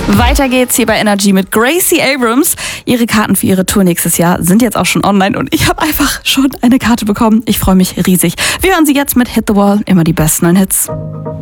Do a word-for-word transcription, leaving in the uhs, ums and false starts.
Weiter geht's hier bei Energy mit Gracie Abrams. Ihre Karten für ihre Tour nächstes Jahr sind jetzt auch schon online und ich habe einfach schon eine Karte bekommen. Ich freue mich riesig. Wir hören sie jetzt mit Hit the Wall, immer die besten neuen Hits.